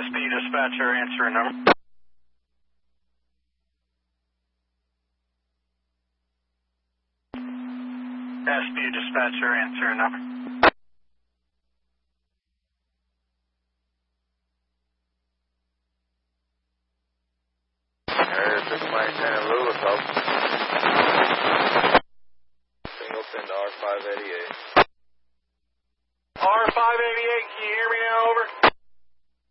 SB dispatcher, answer a number. SB dispatcher, answer a number. This is Mike Santa Louis, Singleton R588.